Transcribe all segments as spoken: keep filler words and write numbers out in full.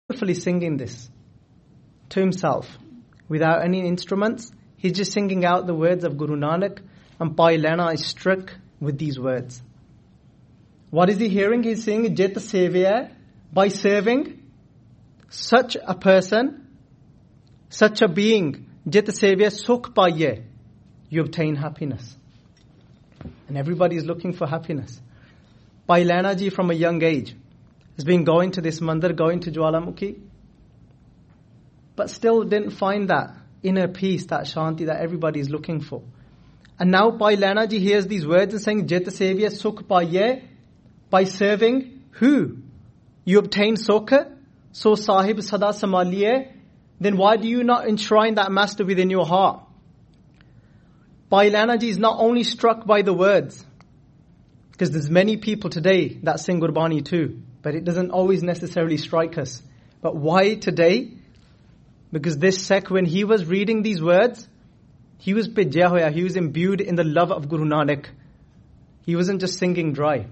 Fully singing this to himself without any instruments. He's just singing out the words of Guru Nanak, and Bhai Lehna is struck with these words. What is he hearing? He's saying, Jit Sevya, by serving such a person, such a being, Jit Sevya Sukh Paiye, you obtain happiness. And everybody is looking for happiness. Bhai Lehna ji from a young age has been going to this mandir, going to Jwalamukhi, but still didn't find that inner peace, that shanti that everybody is looking for. And now Bhai Lehna ji hears these words and saying, Jit Sevya Sukh Paiye, by serving who? You obtain sukha, so Sahib Sada Samaliye, then why do you not enshrine that master within your heart? Bhai Lehna ji is not only struck by the words, because there's many people today that sing Gurbani too, but it doesn't always necessarily strike us. But why today? Because this Sikh, when he was reading these words, he was bhejya hoya, he was imbued in the love of Guru Nanak. He wasn't just singing dry.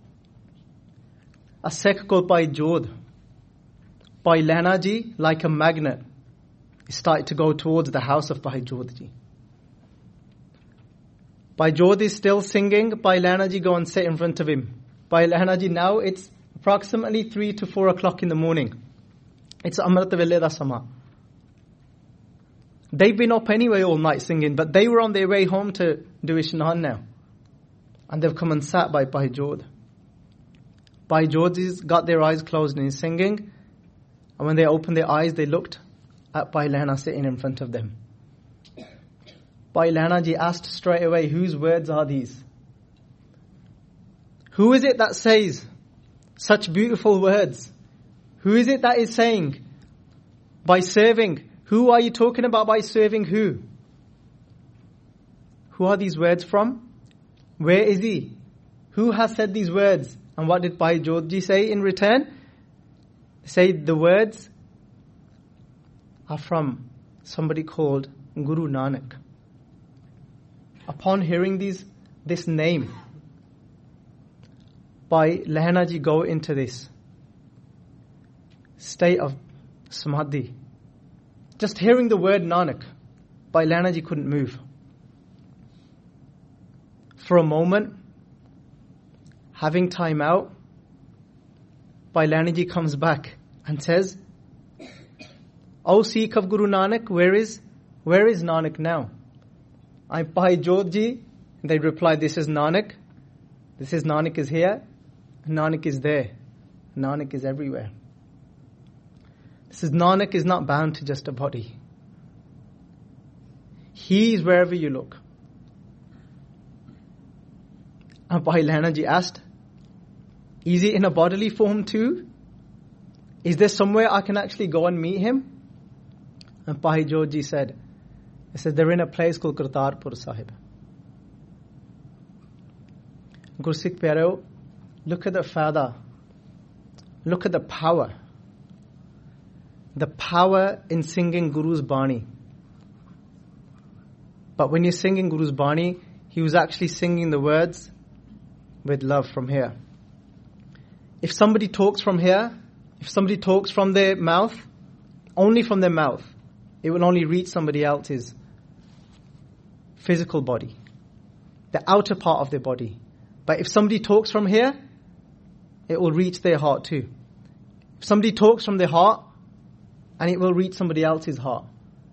A Sikh called Bhai Jodh, Bhai Lehna ji, like a magnet, he started to go towards the house of Bhai Jodh ji. Bhai Jodh is still singing, Bhai Lehna ji go and sit in front of him. Bhai Lehna ji, now it's approximately three to four o'clock in the morning. It's Amrit Vele da Sama. They've been up anyway all night singing, but they were on their way home to do Ishnahan now. And they've come and sat by Bhai Jodh. Bhai Jodh has got their eyes closed and he's singing. And when they opened their eyes, they looked at Bhai Lehna sitting in front of them. Bhai Lehna ji asked straight away, whose words are these? Who is it that says such beautiful words? Who is it that is saying, by serving, who are you talking about by serving who? Who are these words from? Where is he? Who has said these words? And what did Bhai Jodh ji say in return? Say the words are from somebody called Guru Nanak. Upon hearing these, this name, Bhai Lehna ji go into this state of samadhi. Just hearing the word Nanak, Bhai Lehna ji couldn't move. For a moment, having time out, Bhai Lehna ji comes back and says, O Sikh of Guru Nanak, where is, where is Nanak now? I'm Bhai Jodh ji. They reply, this is Nanak. This is Nanak is here. Nanak is there. Nanak is everywhere. This is Nanak is not bound to just a body. He is wherever you look. And Bhai Lehna ji asked, is he in a bodily form too? Is there somewhere I can actually go and meet him? And Bhai Jodh ji said, he said, they're in a place called Kartarpur Sahib. Gursikh Pyareo, look at the father. Look at the power. The power in singing Guru's Bani. But when you're singing Guru's Bani, he was actually singing the words with love from here. If somebody talks from here, if somebody talks from their mouth, only from their mouth, it will only reach somebody else's physical body, the outer part of their body. But if somebody talks from here, it will reach their heart too. If somebody talks from their heart, and it will reach somebody else's heart.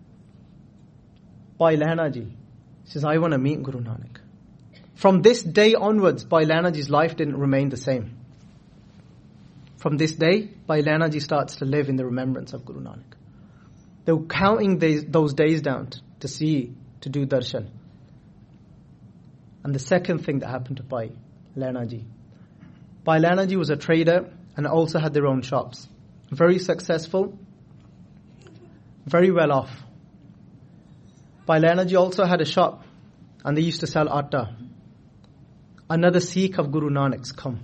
Bhai Lehna ji says, I want to meet Guru Nanak. From this day onwards, Bhai Lehna ji's life didn't remain the same. From this day, Bhai Lehna ji starts to live in the remembrance of Guru Nanak. They were counting days, those days down to see, to do darshan. And the second thing that happened to Bhai Lehna ji. Bhai Lehna ji was a trader and also had their own shops. Very successful, very well off. Bhai Lehna ji also had a shop and they used to sell atta. Another Sikh of Guru Nanak's come.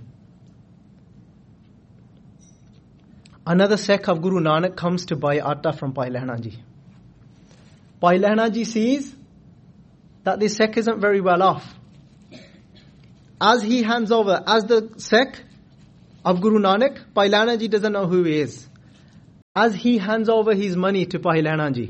Another Sikh of Guru Nanak comes to buy atta from Bhai Lehna ji. Bhai Lehna ji sees that this Sikh isn't very well off. As he hands over, as the Sikh of Guru Nanak, Bhai Lehna ji doesn't know who he is. As he hands over his money to Bhai Lehna Ji,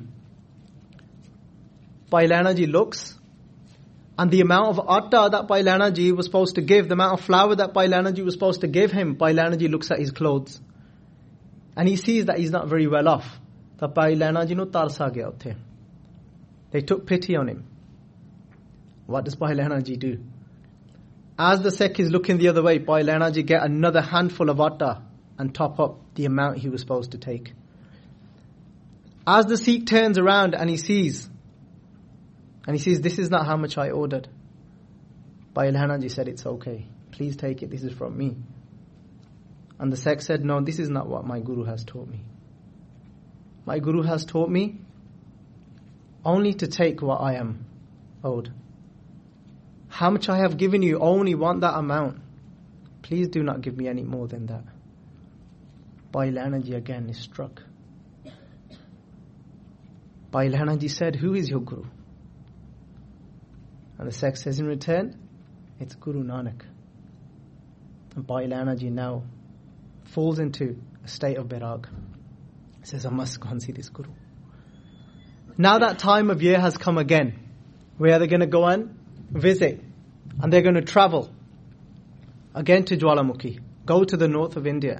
Bhai Lehna Ji looks, and the amount of atta that Bhai Lehna Ji was supposed to give, the amount of flour that Bhai Lehna Ji was supposed to give him, Bhai Lehna Ji looks at his clothes. And he sees that he's not very well off. That Bhai Lehna Ji nu tars aa gaya utthe. They took pity on him. What does Bhai Lehna Ji do? As the Sikh is looking the other way, Bhai Lehna Ji get another handful of atta and top up the amount he was supposed to take. As the Sikh turns around and he sees, and he sees, this is not how much I ordered. Bhai Lehna Ji said, it's okay. Please take it. This is from me. And the Sikh said, no, this is not what my Guru has taught me. My Guru has taught me only to take what I am owed. How much I have given you, only want that amount. Please do not give me any more than that. Bhai Lehna Ji again is struck. Bhai Lehna Ji said, who is your Guru? And the Sikh says in return, it's Guru Nanak. And Bhai Lehna Ji now falls into a state of Bairag. He says, I must go and see this Guru. Now that time of year has come again, where they're going to go and visit. And they're going to travel again to Jwalamukhi, go to the north of India.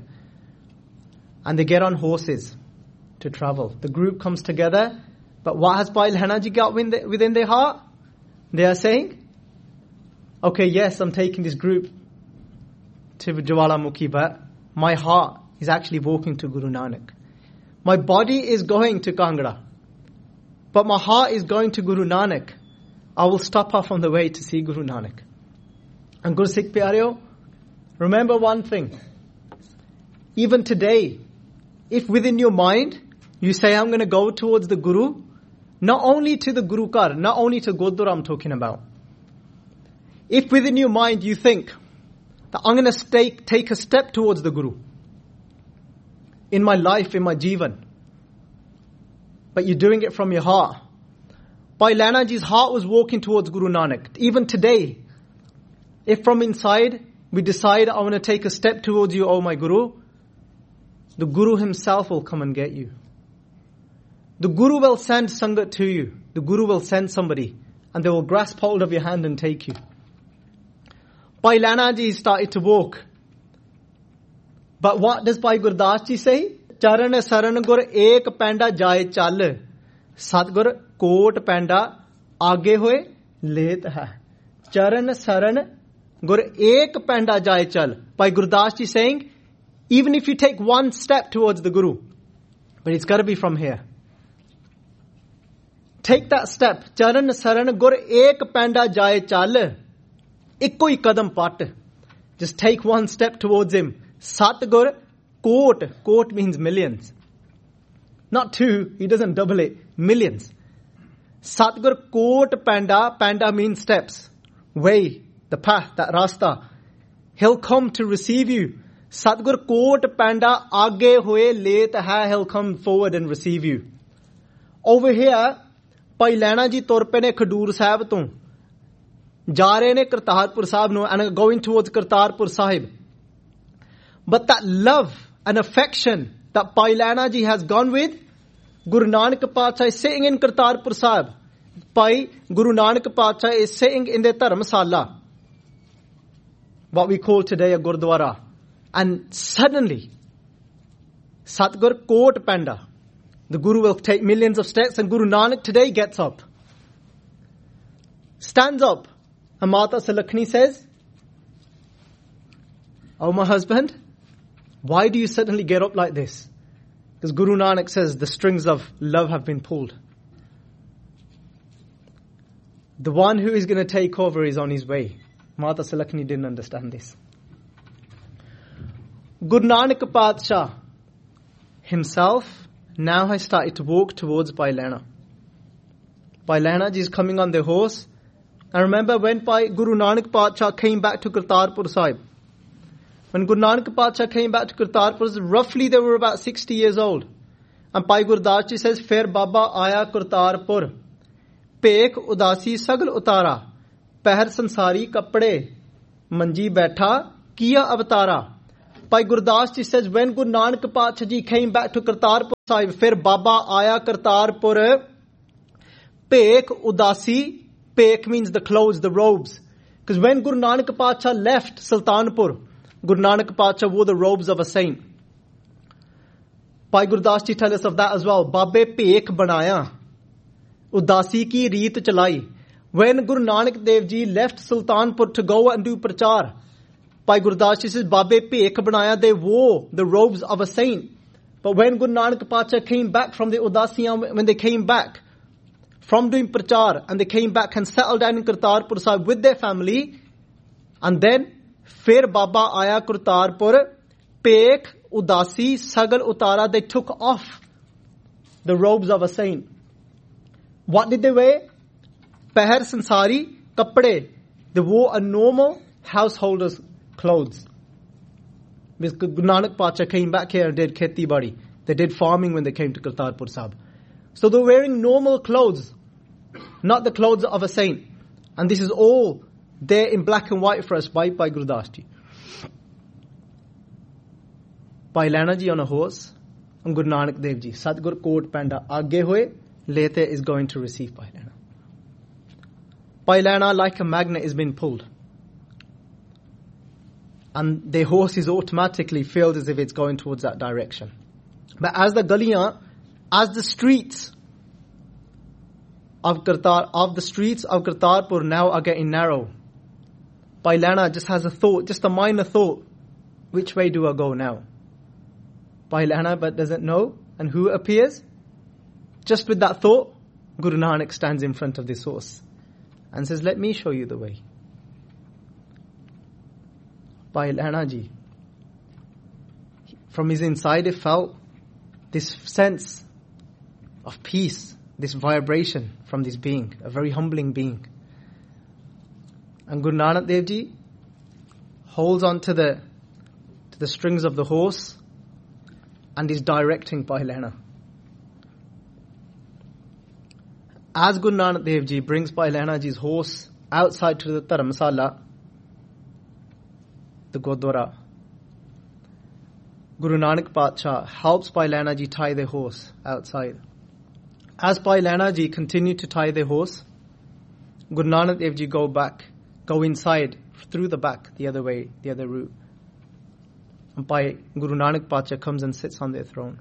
And they get on horses to travel. The group comes together, but what has Bhai Lehna Ji got within their heart? They are saying, okay, yes, I'm taking this group to Jwalamukhi, but my heart is actually walking to Guru Nanak. My body is going to Kangra, but my heart is going to Guru Nanak. I will stop off on the way to see Guru Nanak. And Guru Sikh Pyareo, remember one thing. Even today, if within your mind, you say, I'm going to go towards the Guru, not only to the Guru Kar, not only to Gurdwara I'm talking about. If within your mind you think that I'm going to take, take a step towards the Guru in my life, in my Jivan, but you're doing it from your heart. Bhai Lehna Ji's heart was walking towards Guru Nanak. Even today, if from inside we decide, I want to take a step towards you, oh my Guru, the Guru himself will come and get you. The Guru will send Sangat to you. The Guru will send somebody and they will grasp hold of your hand and take you. Bhai Lehna Ji started to walk. But what does Bhai Gurdas Ji say? Charan saran gur ek penda jaye chal. Satgur coat पैंडा आगे हुए लेत है. चरण saran gur ek penda jaye chal. Bhai Gurdas Ji saying, even if you take one step towards the Guru, but it's got to be from here. Take that step. Charan saran gur ek penda jaye chal. Ikko hi kadam pat. Just take one step towards him. Satgur kot. Kot means millions. Not two. He doesn't double it. Millions. Satgur kot panda. Panda means steps. Way. The path. That rasta. He'll come to receive you. Satgur kot panda. Aage hoye let hai. He'll come forward and receive you. Over here, Bhai Lehna Ji tur pe ne Khadur Sahib to. Ja rahe ne Kartarpur Sahib no, and going towards Kartarpur Sahib. But that love and affection that Bhai Lehna Ji has gone with, Guru Nanak Paatshah is sitting in Kartarpur Sahib. Bhai Guru Nanak Paatshah is sitting in the Dharamsala, what we call today a Gurdwara. And suddenly, Satgur Kot Panda, the Guru will take millions of steps, and Guru Nanak today gets up. Stands up. And Mata Salakhni says, oh my husband, why do you suddenly get up like this? Because Guru Nanak says the strings of love have been pulled. The one who is going to take over is on his way. Mata Salakhni didn't understand this. Guru Nanak Paatshah himself now has started to walk towards Bhai Lehna. Bhai Lehna Ji is coming on the horse. I remember when Bhai Guru Nanak Paatshah came back to Kartarpur Sahib. When Guru Nanak Paatshah came back to Kartarpur, roughly they were about sixty years old. And Bhai Gurdas Ji says, Fir Baba aya Kartarpur. Pek udasi sagal utara. Pehar sansari kapde. Manji baitha kiya avatara. Bhai Gurdas Ji says, when Guru Nanak Patsha Ji came back to Kartarpur Sahib, fir Baba aaya Kartarpur, Pek Udasi, Pek means the clothes, the robes. Because when Guru Nanak Patsha left Sultanpur, Guru Nanak Patsha wore the robes of a saint. Bhai Gurdas Ji tell us of that as well. Babe Pek banaya, Udasi ki reet chalai. When Guru Nanak Dev Ji left Sultanpur to go and do prachar, Bhai Gurdas Ji says, Babe Pek banaya, they wore the robes of a saint. But when Guru Nanak Patsha came back from the Udasiyan, when they came back from doing prachar, and they came back and settled down in Kartarpur Sahib with their family, and then, fir Baba aaya Kartarpur, Pek, Udasi, Sagal Utara, they took off the robes of a saint. What did they wear? Pehar Sansari, Kapde. They wore a normal householder's clothes. Because Guru Nanak Patsha came back here and did kheti badi. They did farming when they came to Kartarpur Sahib. So they're wearing normal clothes, not the clothes of a saint. And this is all there in black and white for us by, by Gurdas Ji. Bhai Lehna Ji on a horse, and Guru Nanak Dev Ji. Satgur Kot Panda Aage Hoye, Lete is going to receive Bhai Lehna. Bhai Lehna, like a magnet, is being pulled. And the horse is automatically filled as if it's going towards that direction. But as the galiyan, as the streets of Kartar, of the streets of Kartarpur now are getting narrow, Bhai Lehna just has a thought, just a minor thought. Which way do I go now? Bhai Lehna but doesn't know. And who appears? Just with that thought, Guru Nanak stands in front of this horse and says, let me show you the way. Bhai Lehna Ji, from his inside, it felt this sense of peace, this vibration from this being, a very humbling being. And Guru Nanak Dev Ji holds on to the to the strings of the horse and is directing Bhai Lehna. As Guru Nanak Dev Ji brings Bhai Lehna Ji's horse outside to the Dharamsala, the Gurdwara, Guru Nanak Patsha helps Bhai Lehna Ji tie the horse outside. As Bhai Lehna Ji continue to tie the horse, Guru Nanak Dev Ji go back, go inside through the back, the other way, the other route. And Bhai Guru Nanak Patsha comes and sits on their throne.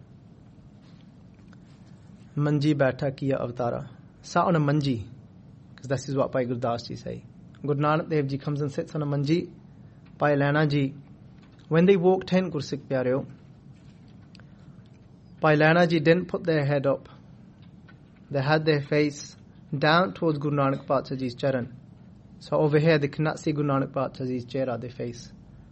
Manji Baitha Kiya Avatara. Sat on a manji, because this is what Bhai Gurdas Ji say. Guru Nanak Dev Ji comes and sits on a manji. Bhai Lehna Ji, when they walked in, Gursikh Pyareo, Bhai Lehna Ji didn't put their head up. They had their face down towards Guru Nanak Patsha Ji's charan. So over here they cannot see Guru Nanak Patsha Ji's chehra, their face.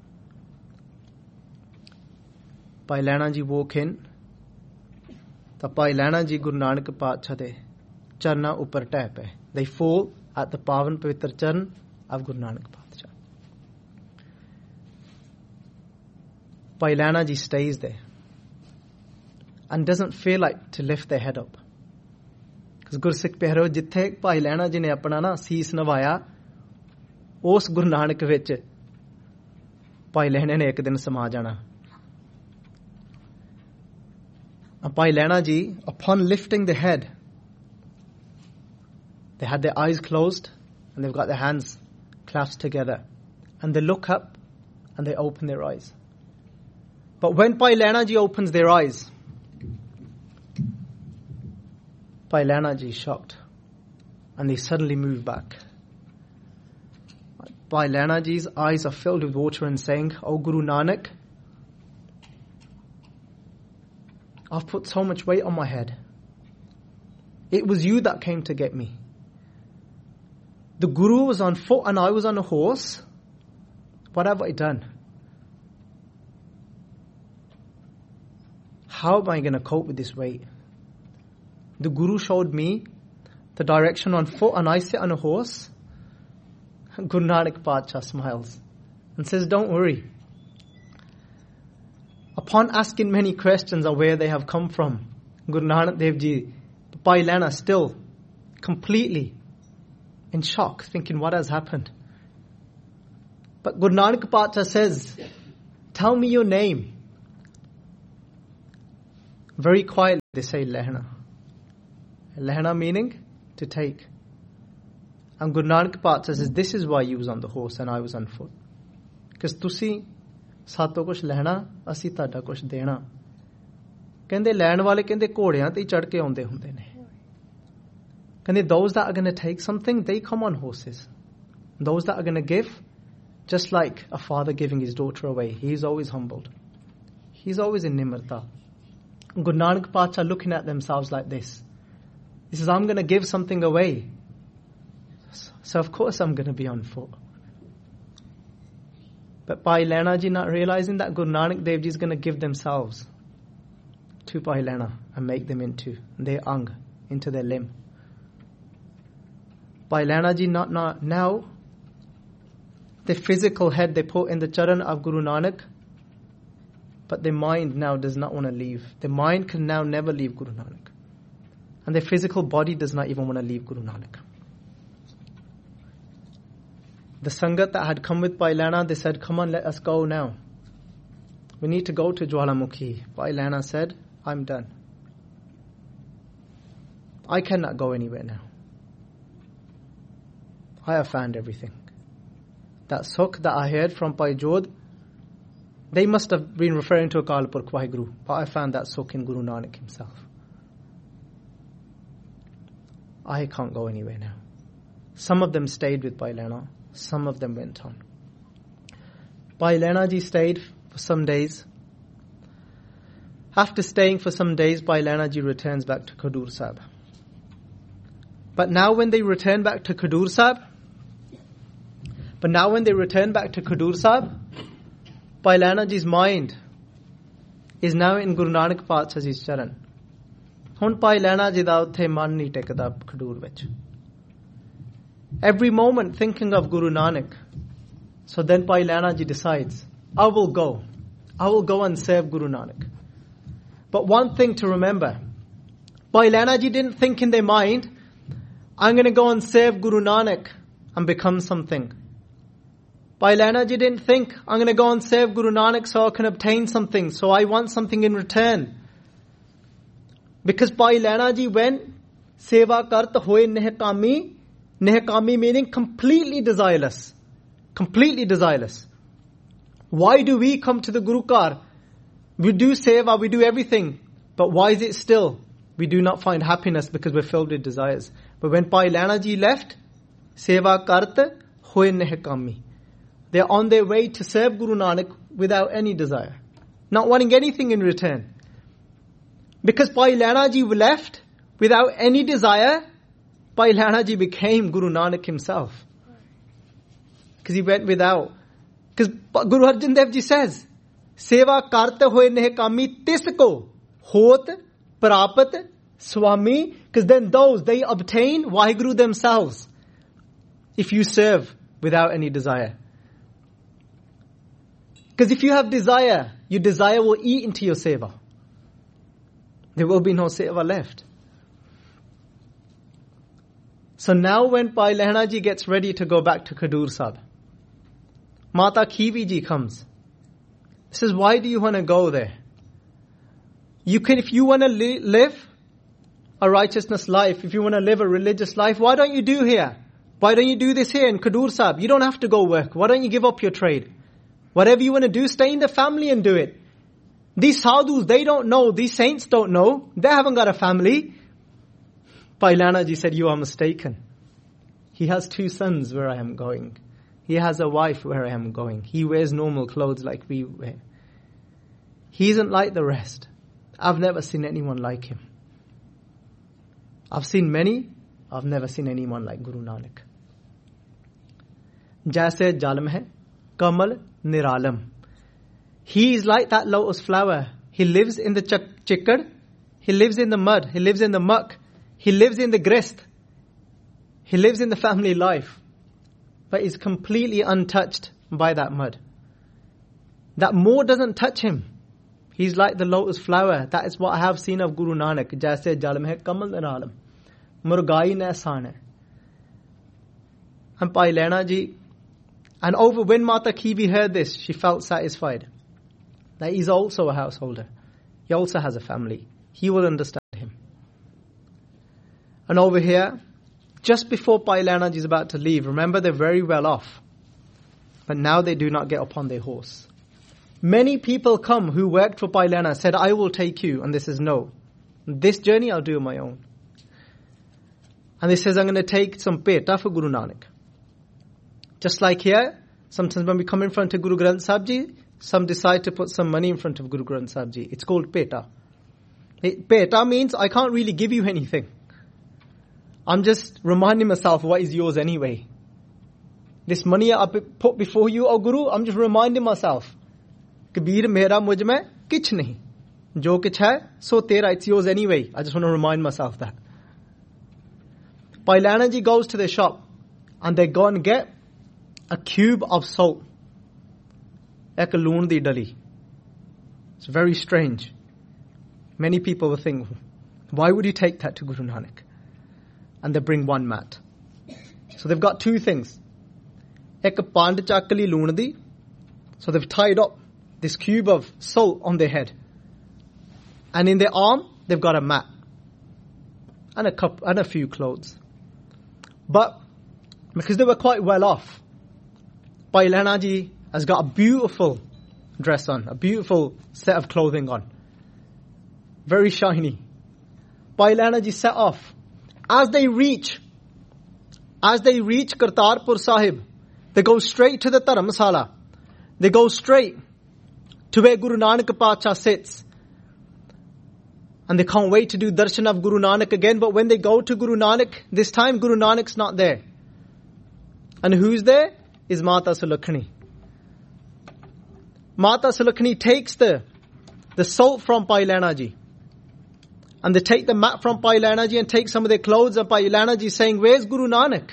Bhai Lehna Ji walk in, the Bhai Lehna Ji Guru Nanak Patsha de charna upar teh pe. They fall at the pavan pavitra charan of Guru Nanak Patsha. Bhai Lehna Ji stays there and doesn't feel like to lift their head up. Because Gursikh Pyareo, jithe Bhai Lehna Ji ne apna na sees navaya, ਉਸ ਗੁਰੂ ਨਾਨਕ ਵਿੱਚ ਭਾਈ ਲਹਿਣਾ ਨੇ ਇੱਕ ਦਿਨ ਸਮਾ ਜਾਣਾ. Bhai Lehna ji, upon lifting the head, they had their eyes closed and they've got their hands clasped together, and they look up and they open their eyes. But when Bhai Lehna Ji opens their eyes, Bhai Lehna Ji is shocked and they suddenly move back. Bhai Lehna Ji's eyes are filled with water and saying, "Oh Guru Nanak, I've put so much weight on my head. It was you that came to get me. The Guru was on foot and I was on a horse. What have I done? How am I going to cope with this weight? The Guru showed me the direction on foot and I sit on a horse." Guru Nanak Patsha smiles and says, "Don't worry." Upon asking many questions of where they have come from, Guru Nanak Dev Ji, Bhai Lehna still completely in shock, thinking what has happened. But Guru Nanak Patsha says, tell me your name. Very quietly they say lehna. Lehna meaning to take. And Guru Nanak Pacha says, this is why you was on the horse and I was on foot. Because tusi sato kuch lehna, asi tada kuch dena. Kende lehn wale kende ਘੋੜਿਆਂ ਤੇ ਚੜ ਕੇ ਆਉਂਦੇ ਹੁੰਦੇ ਨੇ. Kende those that are going to take something, they come on horses. Those that are going to give, just like a father giving his daughter away, he's always humbled. He's always in nimarta. Guru Nanak Pacha looking at themselves like this. He says, I'm going to give something away. So of course I'm going to be on foot. But Bhai Lehna ji not realizing that Guru Nanak Dev ji is going to give themselves to Bhai Lehna and make them into their ang, into their limb. Bhai Lehna ji not, not now, the physical head they put in the charan of Guru Nanak, but their mind now does not want to leave. The mind can now never leave Guru Nanak. And their physical body does not even want to leave Guru Nanak. The Sangat that had come with Bhai Lehna, they said, come on, let us go now. We need to go to Jwalamukhi. Bhai Lehna said, I'm done. I cannot go anywhere now. I have found everything. That sukh that I heard from Bhai Jodh, they must have been referring to Akal Purkh Vaheguru, but I found that sukh in Guru Nanak himself. I can't go anywhere now. Some of them stayed with Bhai Lehna, some of them went on. Bhai Lehna ji stayed for some days. After staying for some days, Bhai Lehna ji returns back to Khadur Sahib. But now when they return back to Khadur Sahib, but now when they return back to Khadur Sahib, Bhai Lehna ji's mind is now in Guru Nanak Pacha's charan. Hun Bhai Lehna ji da uthe man nahi tikda Khadur vich. Every moment thinking of Guru Nanak. So then Bhai Lehna ji decides, I will go. I will go and serve Guru Nanak. But one thing to remember, Bhai Lehna ji didn't think in their mind, I'm going to go and serve Guru Nanak and become something. Bhai Lehna ji didn't think, I'm going to go and serve Guru Nanak so I can obtain something, so I want something in return. Because Bhai Lehna ji went, seva kart hoye nehkami, nehkami meaning completely desireless. Completely desireless. Why do we come to the Guru Kar? We do seva, we do everything. But why is it still? We do not find happiness because we're filled with desires. But when Bhai Lehna ji left, seva kart hoye nehkami. They're on their way to serve Guru Nanak without any desire. Not wanting anything in return. Because Bhai Lehna ji left without any desire, Bhai Lehna ji became Guru Nanak himself. Because he went without. Because Guru Arjan Dev ji says, Seva karte hoye nehkami tisko hot prapat swami. Because then those, they obtain Vaheguru themselves. If you serve without any desire. Because if you have desire, your desire will eat into your seva. There will be no seva left. So now when Bhai Lehna ji gets ready to go back to Khadur Sahib, Mata Khivi ji comes. Says, why do you want to go there? You can, if you want to li- live a righteousness life, if you want to live a religious life, why don't you do here? Why don't you do this here in Khadur Sahib? You don't have to go work. Why don't you give up your trade? Whatever you want to do, stay in the family and do it. These sadhus, they don't know. These saints don't know. They haven't got a family. Bhai Lehna ji said, you are mistaken. He has two sons where I am going. He has a wife where I am going. He wears normal clothes like we wear. He isn't like the rest. I've never seen anyone like him. I've seen many. I've never seen anyone like Guru Nanak. Jaise jalam hai, kamal niralam. He is like that lotus flower. He lives in the ch- chikkad. He lives in the mud. He lives in the muck. He lives in the grist. He lives in the family life. But is completely untouched by that mud. That more doesn't touch him. He's like the lotus flower. That is what I have seen of Guru Nanak. Jaise jalam hai kamal niralam. Murgai na san hai. And Bhai Lehna ji, and over when Mata Khivi heard this, she felt satisfied. that he's also a householder. He also has a family. He will understand him. And over here, just before Bhai Laina ji is about to leave, remember they're very well off. But now they do not get upon their horse. Many people come who worked for Bhai Laina, said, I will take you. And this is no. This journey I'll do on my own. And he says, I'm going to take some peta for Guru Nanak. Just like here, sometimes when we come in front of Guru Granth Sahib Ji, some decide to put some money in front of Guru Granth Sahib Ji. It's called peta. Peta means I can't really give you anything. I'm just reminding myself what is yours anyway. This money I put before you, O Guru, I'm just reminding myself. Kabir mera mujh mein kich nahi. Jo kich hai, so tera, it's yours anyway. I just want to remind myself that. Bhai Laina ji goes to the shop and they go and get a cube of salt. Ek loon di dali. It's very strange. Many people will think, why would you take that to Guru Nanak? And they bring one mat. So they've got two things. Ek pand chakali loon di. So they've tied up this cube of salt on their head. And in their arm, they've got a mat. And a cup, and a few clothes. But, because they were quite well off, Bhai Laina ji has got a beautiful dress on, a beautiful set of clothing on. Very shiny. Bhai Laina ji set off. As they reach, as they reach Kartarpur Sahib, they go straight to the Dharamsala. They go straight to where Guru Nanak Pacha sits. And they can't wait to do darshan of Guru Nanak again. But when they go to Guru Nanak, this time Guru Nanak's not there. And who's there? Is Mata Sulakhani. Mata Sulakhani takes the, the salt from Bhai Laina ji. And they take the mat from Bhai Laina ji and take some of their clothes. And Bhai Laina ji saying, where's Guru Nanak?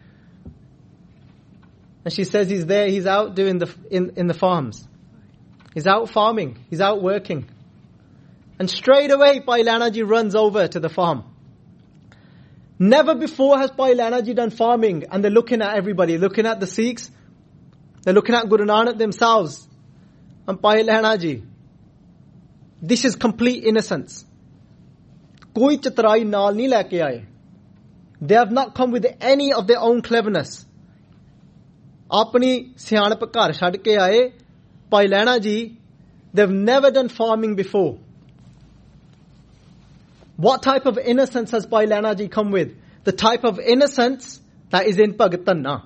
And she says he's there, he's out doing the, in, in the farms. He's out farming, he's out working. And straight away, Bhai Laina ji runs over to the farm. Never before has Bhai Laina ji done farming. And they're looking at everybody, looking at the Sikhs. They're looking at Guru Nanak themselves. And Bhai Laina ji. This is complete innocence. Koi chatarai naal nahi leke aaye. They have not come with any of their own cleverness. Apni siyanap ghar chhad ke aaye. Bhai Laina ji, they've never done farming before. What type of innocence has Bhai Laina ji come with? The type of innocence that is in Bhagat Tanna.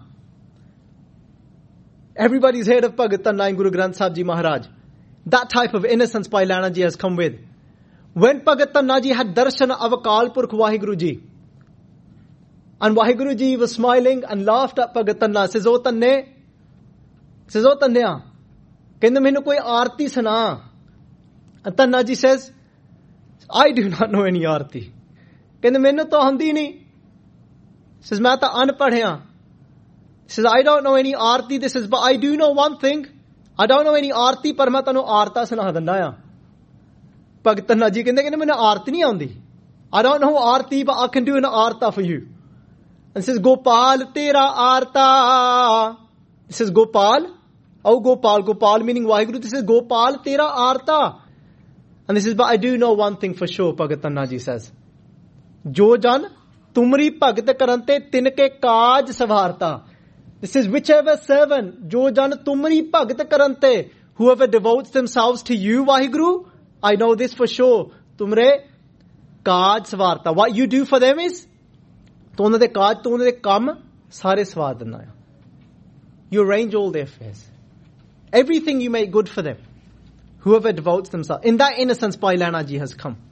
Everybody's heard of Bhagat Tanna in Guru Granth Sahib Ji Maharaj. That type of innocence Bhai Laina ji has come with. When Bhagat Tanna ji had darshan of Akal Purkh Vaheguru ji, and Vaheguru ji was smiling and laughed at Bhagat Tanna, says, O Tanne, says, O Tannaya, kende mainu koi aarti sana. And Tanna ji says, I do not know any aarti. Kende mainu to aandi nahi. Says, main ta anpad haan. Says, I don't know any aarti. This is, but I do know one thing. I don't know any aarti, par main tanu aarta suna danda haan. Bhagat Tanna ji kende kende mainu aarti nahi aandi. I don't know aarti, but I can do an aarta for you. And says, Gopal tera aarta. This is Gopal. Oh, Gopal, Gopal meaning Vaheguru. This is Gopal tera aarta. And this is, but I do know one thing for sure, Bhagat Tanna ji says. Jo jan tumri bhagat karante tinke kaaj savarta. This is whichever servant, jo jan tumri bhagat karante, whoever devotes themselves to you, Vaheguru, I know this for sure. Tumre kaaj savarta. What you do for them is, tu unna de kaaj, tu unna de kam, sare sawar dena. You arrange all their affairs. Everything you make good for them. Whoever devotes themselves. In that innocence, Bhai Laina ji has come.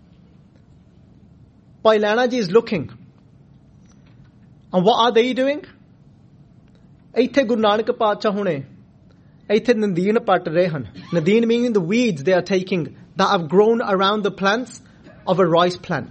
Bhai Laina ji is looking. And what are they doing? Aithe Guru Nanak Pacha hune. Aithe Nadeen pat rahe han. Nadeen meaning the weeds they are taking that have grown around the plants of a rice plant.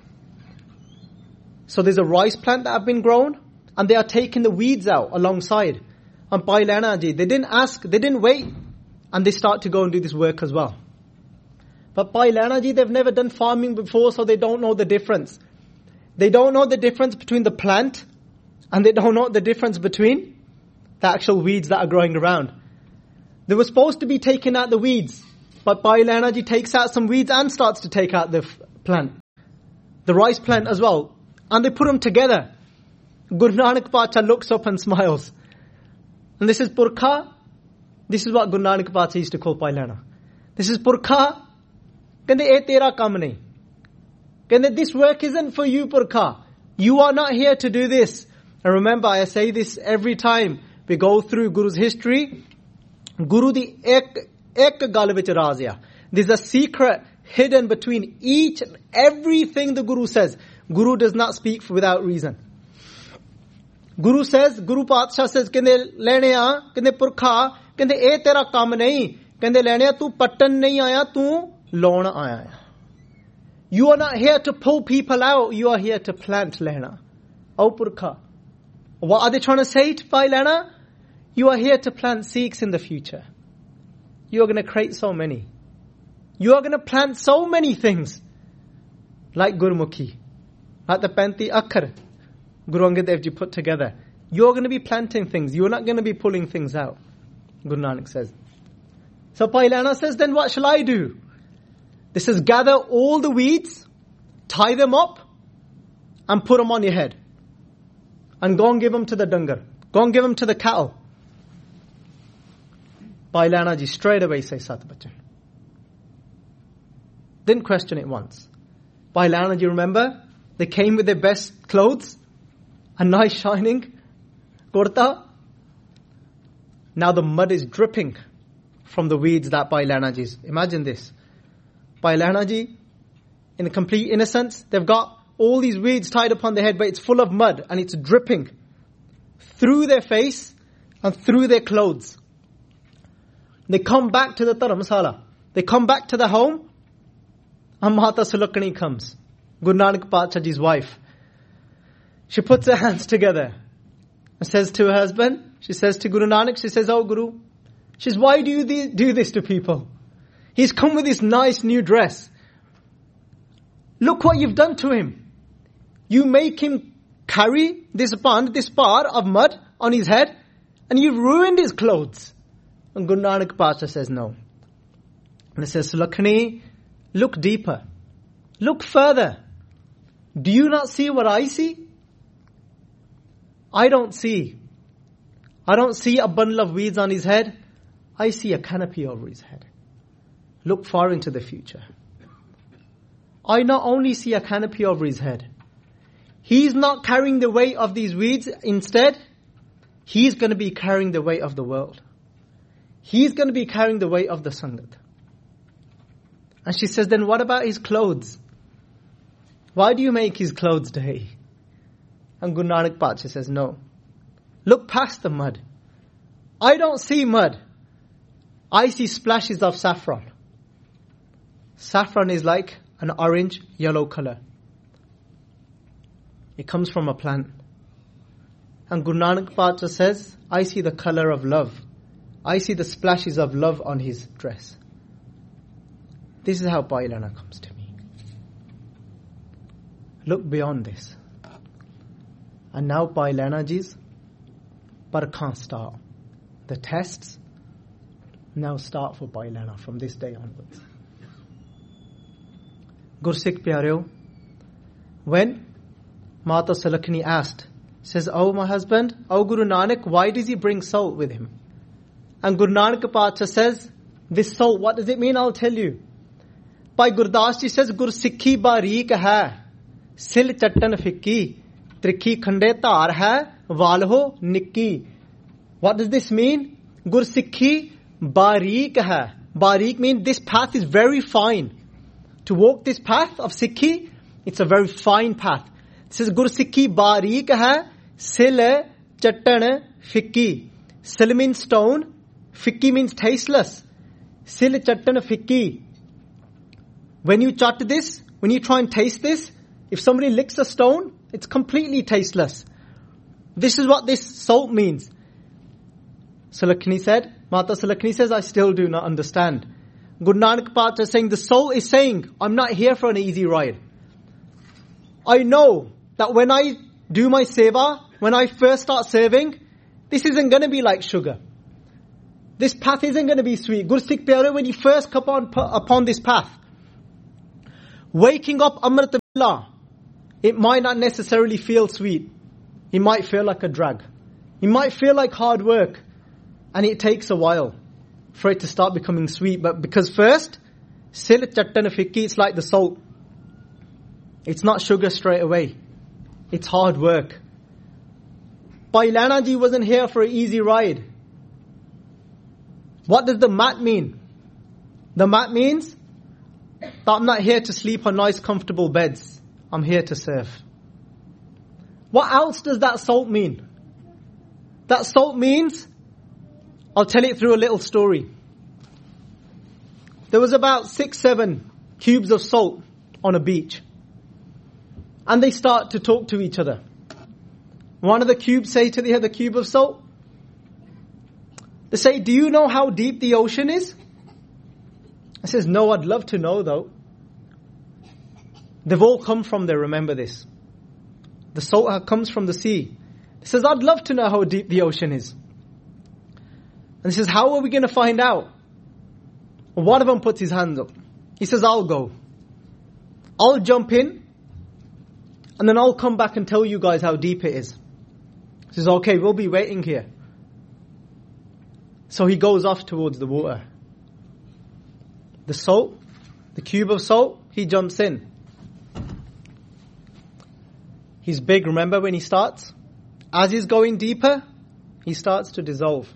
So there's a rice plant that have been grown and they are taking the weeds out alongside. And Bhai Laina ji, they didn't ask, they didn't wait. And they start to go and do this work as well. But Bhai Laina ji, they've never done farming before, so they don't know the difference. They don't know the difference between the plant and they don't know the difference between the actual weeds that are growing around. They were supposed to be taking out the weeds But Bhai Lehna ji takes out some weeds and starts to take out the f- plant. The rice plant as well. And they put them together. Guru Nanak Pacha looks up and smiles. And this is Purkha. This is what Guru Nanak Pacha used to call Bhai Lehna. This is Purkha. Kende eh tera kam nahi. Kende this work isn't for you, Purkha. You are not here to do this. And remember, I say this every time we go through Guru's history. Guru di ek, ek gal vich raaz hai. There's a secret hidden between each and everything the Guru says. Guru does not speak without reason. Guru says, Guru Patsha says, kende leneya, kende Purkha, kende eh tera kam nahi. Kende leneya, tu patan nahi aaya, tu launa aaya. You are not here to pull people out. You are here to plant Lehna. Oh Purkha. What are they trying to say to Bhai Lehna? You are here to plant Sikhs in the future. You are going to create so many. You are going to plant so many things. Like Gurmukhi. Like the Panti Akhar. Guru Angad Dev Ji put together. You are going to be planting things. You are not going to be pulling things out. Guru Nanak says. So Bhai Lehna says, then what shall I do? This is gather all the weeds, tie them up, and put them on your head. And go and give them to the dangar. Go and give them to the cattle. Bhai Lehna ji straight away says Sat Bachan. Didn't question it once. Bhai Lehna ji, remember? They came with their best clothes. A nice shining kurta. Now the mud is dripping from the weeds that Bhai Lehna ji's. Imagine this. Bhai Lehna ji, in complete innocence, they've got all these weeds tied upon their head, but it's full of mud and it's dripping through their face and through their clothes. They come back to the Dharamsala. They come back to the home, and Mata Sulakani comes. Guru Nanak Pacha ji's wife. She puts her hands together and says to her husband, she says to Guru Nanak, she says, oh Guru, she says, why do you do this to people? He's come with this nice new dress. Look what you've done to him. You make him carry this band, this bar of mud on his head, and you've ruined his clothes. And Guru Nanak Pacha says no. And it says, Sulakhani, look deeper. Look further. Do you not see what I see? I don't see. I don't see a bundle of weeds on his head. I see a canopy over his head. Look far into the future. I not only see a canopy over his head. He's not carrying the weight of these weeds. Instead, he's going to be carrying the weight of the world. He's going to be carrying the weight of the Sangat. And she says, then what about his clothes? Why do you make his clothes dirty? And Guru Nanak Pacha says, no. Look past the mud. I don't see mud. I see splashes of saffron. Saffron is like an orange, yellow color. It comes from a plant. And Guru Nanak Pacha says, I see the color of love. I see the splashes of love on his dress. This is how Bhai Lehna comes to me. Look beyond this. And now Bhai Lehna ji's Parkhan start. The tests now start for Bhai Lehna from this day onwards. Gursikh Pyareo, when Mata Sulakhani asked, says, oh my husband, oh Guru Nanak, why does he bring salt with him? And Guru Nanak Pacha says, this salt, what does it mean? I'll tell you. Bhai Gurdas ji says, Gur Sikhi bareek hai, sil chattan fikki, trikhi khande tar hai, walho nikki. What does this mean? Gur Sikhi bareek hai. Bareek means this path is very fine. To walk this path of Sikhi, it's a very fine path. It says, Gur Sikhi bareek hai, sil chattan fikki. Sil means stone, fikki means tasteless. Sil chattan fikki. When you chat this, when you try and taste this, if somebody licks a stone, it's completely tasteless. This is what this salt means. Sulakhani said, Mata Sulakhani says, I still do not understand. Guru Nanak Pacha is saying, the soul is saying, I'm not here for an easy ride. I know that when I do my seva, when I first start serving, this isn't going to be like sugar. this path isn't going to be sweet. Gursikh Pyare, when you first come upon, upon this path, waking up Amrit Billah, it might not necessarily feel sweet. It might feel like a drag. It might feel like hard work. And it takes a while for it to start becoming sweet. But because first, sil chattan fikki, it's like the salt. It's not sugar straight away. It's hard work. Bhai Lana ji wasn't here for an easy ride. What does the mat mean? The mat means that I'm not here to sleep on nice comfortable beds. I'm here to serve. What else does that salt mean? That salt means, I'll tell it through a little story. There was about six, seven cubes of salt on a beach. And they start to talk to each other. One of the cubes say to the other cube of salt, they say, do you know how deep the ocean is? I says, no, I'd love to know though. They've all come from there, remember this. The salt comes from the sea. He says, I'd love to know how deep the ocean is. And he says, how are we going to find out? Well, one of them puts his hands up. He says, I'll go. I'll jump in. And then I'll come back and tell you guys how deep it is. He says, okay, we'll be waiting here. So he goes off towards the water. The salt, the cube of salt, he jumps in. He's big, remember when he starts? As he's going deeper, he starts to dissolve.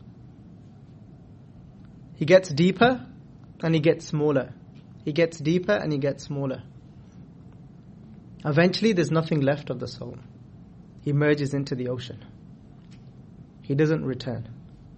He gets deeper and he gets smaller. He gets deeper and he gets smaller. Eventually there's nothing left of the soul. He merges into the ocean. He doesn't return.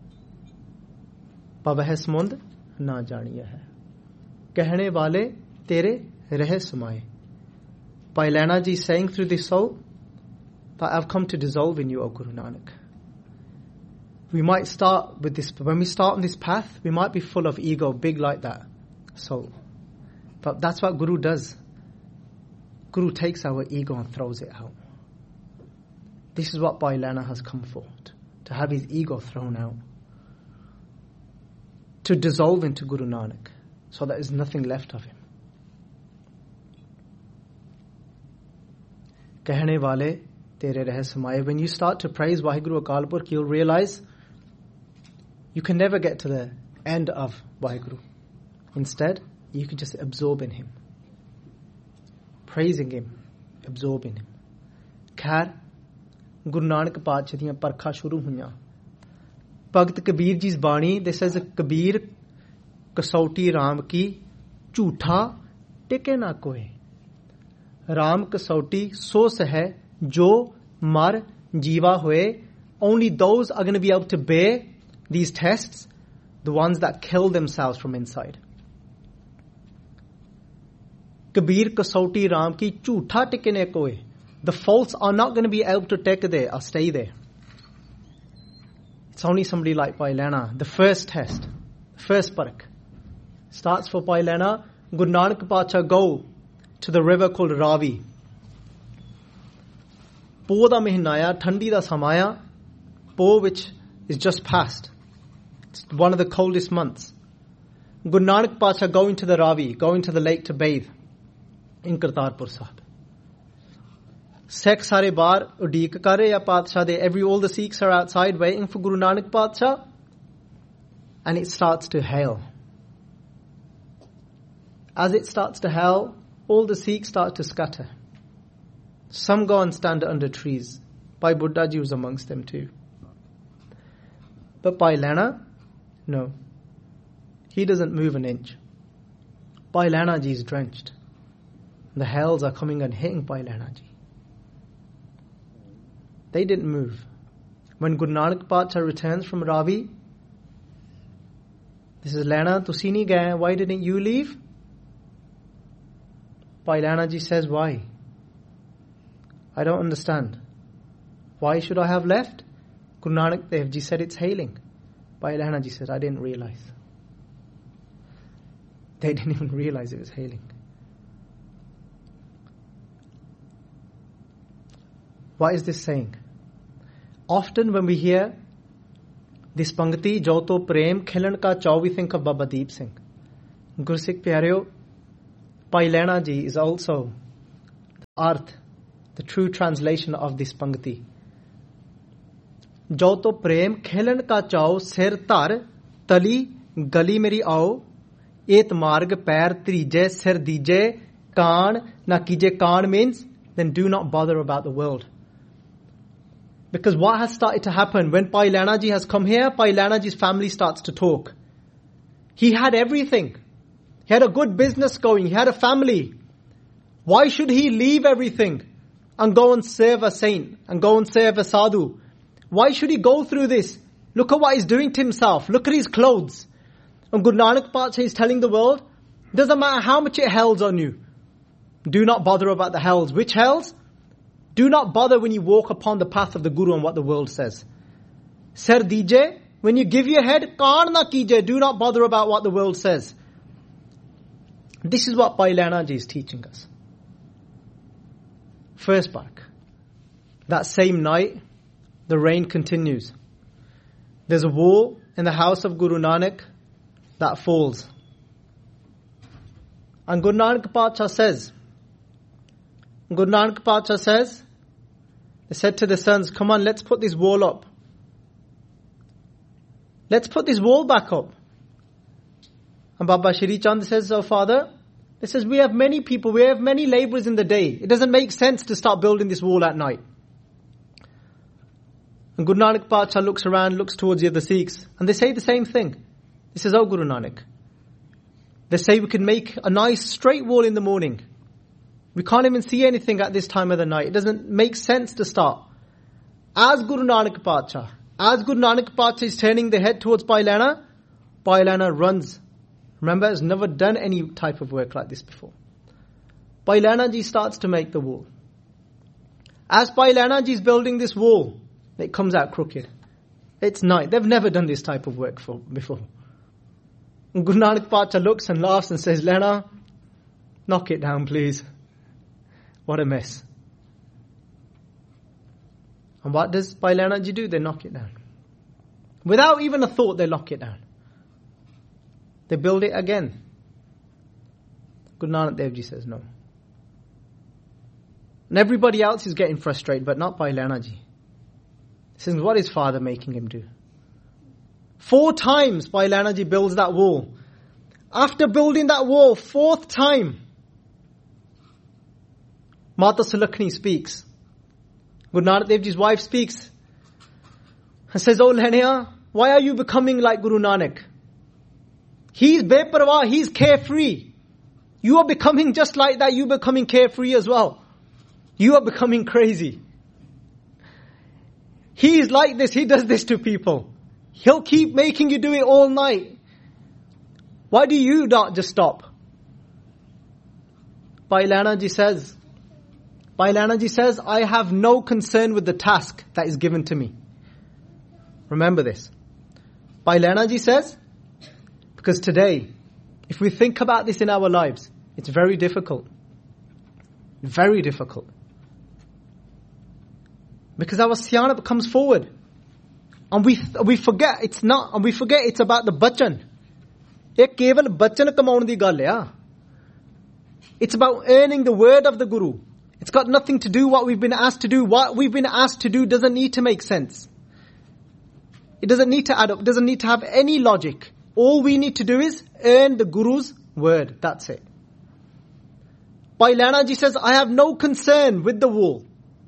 Baba hai smund na janiya hai. Kehne wale tere rahe samaye. Bhai Lana ji saying through this soul, that I've come to dissolve in you, O Guru Nanak. We might start with this, when we start on this path, we might be full of ego, big like that soul. But that's what Guru does. Guru takes our ego and throws it out. This is what Bhai Lana has come for, to have his ego thrown out. To dissolve into Guru Nanak, so that there's nothing left of him. Kehne wale tere rahe samaye. When you start to praise Waheguru Akal Purkh, you'll realize you can never get to the end of Waheguru. Instead, you can just absorb in him. Praising him, absorbing him. Khair, Guru Nanak Paatshah diyan parkha shuru huiyan. Bhagat Kabir ji's Bani, this says, Kabir kasauti Ram ki jhootha tike na koe. Ram kasauti so hai jo mar jiva hoye. Only those are going to be able to bear these tests, the ones that kill themselves from inside. Kabir kasauti Ram ki jhootha tike na koe. The false are not going to be able to take there or stay there. It's only somebody like Bhai Lana. The first test, the first parak, starts for Bhai Lana. Guru Nanak Paatshah go to the river called Ravi. Po da mihnaya, thandi da samaya, Po which is just past. It's one of the coldest months. Guru Nanak Paatshah going to the Ravi, going to the lake to bathe in Kartarpur Sahib. Sikh sare bar udik kare ya Paatshah de. Every all the Sikhs are outside waiting for Guru Nanak Paatshah, and it starts to hail. As it starts to hail, all the Sikhs start to scatter. Some go and stand under trees. Bhai Buddha ji was amongst them too. But Bhai Lana, no. He doesn't move an inch. Bhai Lana ji is drenched. The hails are coming and hitting Bhai Lana ji. They didn't move. When Guru Nanak Paatshah returns from Ravi, this is Lana, tusi nahi gaye, why didn't you leave? Bhai Lana ji says, why? I don't understand. Why should I have left? Guru Nanak Dev ji said it's hailing. Bhai Lana ji said, I didn't realize. They didn't even realize it was hailing. What is this saying? Often when we hear This Pangati, Joto Prem, Khilan Ka Chau, we think of Baba Deep Singh. Gursikh Pyareo, Bhai Lehna Ji is also the arth, the true translation of this Pangati. Joto Prem, Khilan Ka Chau, Sir Tar, Tali, Gali Meri Aao, Et Marg, Pair, Trije, Sir Dije, Kaan, Na Kije. Kaan means, then do not bother about the world. Because what has started to happen when Bhai Lehna Ji has come here, Bhai Lehna Ji's family starts to talk. He had everything. He had a good business going. He had a family. Why should he leave everything and go and serve a saint and go and serve a sadhu? Why should he go through this? Look at what he's doing to himself. Look at his clothes. And Guru Nanak Pacha is telling the world, doesn't matter how much it hells on you. Do not bother about the hells. Which hells? Do not bother when you walk upon the path of the Guru and what the world says. Sir Dije, when you give your head, kaan na kije. Do not bother about what the world says. This is what Bhai Lehna Ji is teaching us. First back. That same night, the rain continues. There's a wall in the house of Guru Nanak that falls. And Guru Nanak Pacha says, Guru Nanak Pacha says, they said to the sons, come on, let's put this wall up. Let's put this wall back up. And Baba Shri Chand says, oh father, he says, we have many people, we have many laborers in the day. It doesn't make sense to start building this wall at night. And Guru Nanak Pacha looks around, looks towards the other Sikhs, and they say the same thing. He says, oh Guru Nanak, they say we can make a nice straight wall in the morning. We can't even see anything at this time of the night. It doesn't make sense to start. As Guru Nanak Pacha, as Guru Nanak Pacha is turning the head towards Bhai Lehna, Bhai Lehna runs. Remember, has never done any type of work like this before. Bhai Lehna Ji starts to make the wall. As Bhai Lehna Ji is building this wall, it comes out crooked. It's night. They've never done this type of work for, before. And Guru Nanak Pacha looks and laughs and says, Lehna, knock it down please. What a mess. And what does Bhai Lehna Ji do? They knock it down. Without even a thought, they knock it down. They build it again. Guru Nanak Dev Ji says no. And everybody else is getting frustrated, but not Bhai Lehna Ji. He says, what is father making him do? Four times Bhai Lehna Ji builds that wall. After building that wall, fourth time, Mata Sulakhani speaks. Guru Nanak Dev Ji's wife speaks and says, oh Lehna, why are you becoming like Guru Nanak? He's beparwah, he's carefree. You are becoming just like that, you becoming carefree as well. You are becoming crazy. He is like this, he does this to people. He'll keep making you do it all night. Why do you not just stop? Bhai Lehna Ji says, Bhai Lehna Ji says, I have no concern with the task that is given to me. Remember this. Bhai Lehna Ji says, because today, if we think about this in our lives, it's very difficult. Very difficult. Because our syanap comes forward. And we we forget it's not, and we forget it's about the bachan. Ek keval bachan kamaun di gall hai. It's about earning the word of the Guru. It's got nothing to do what we've been asked to do. What we've been asked to do doesn't need to make sense. It doesn't need to add up. It doesn't need to have any logic. All we need to do is earn the Guru's word. That's it. Bhai Lehna Ji says, I have no concern with the wall.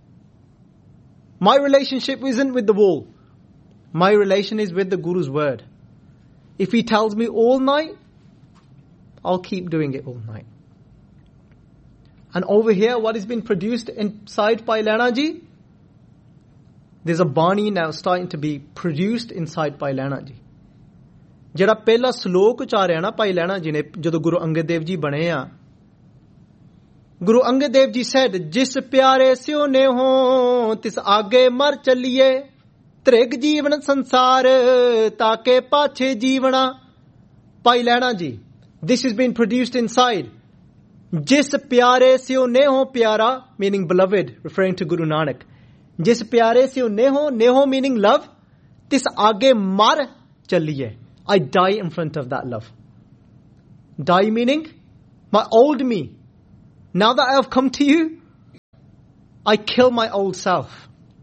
My relationship isn't with the wall. My relation is with the Guru's word. If he tells me all night, I'll keep doing it all night. And over here, what has been produced inside Bhai Lehna Ji? There's a Bani now starting to be produced inside Bhai Lehna Ji. ਜਿਹੜਾ ਪਹਿਲਾ ਸ਼ਲੋਕ ਉਚਾਰਿਆ ਨਾ ਭਾਈ ਲੈਣਾ ਜੀ ਨੇ ਜਦੋਂ ਗੁਰੂ ਅੰਗਦ ਦੇਵ ਜੀ ਬਣੇ ਆ ਗੁਰੂ ਅੰਗਦ ਦੇਵ ਜੀ said ਜਿਸ ਪਿਆਰੇ ਸਿਓ ਨੇ ਹੋ ਤਿਸ ਆਗੇ ਮਰ ਚੱਲੀਏ ਤ੍ਰਿਗ ਜੀਵਨ ਸੰਸਾਰ ਤਾਕੇ ਪਾਛੇ ਜੀਵਣਾ ਭਾਈ ਲੈਣਾ ਜੀ this has been produced inside ਜਿਸ ਪਿਆਰੇ ਸਿਓ ਨੇ ਹੋ ਪਿਆਰਾ meaning beloved referring to Guru Nanak ਜਿਸ ਪਿਆਰੇ ਸਿਓ ਨੇ ਹੋ ਨੇ ਹੋ meaning love तिस आगे मर चलिए. I die in front of that love. Die meaning, my old me. Now that I have come to you, I kill my old self.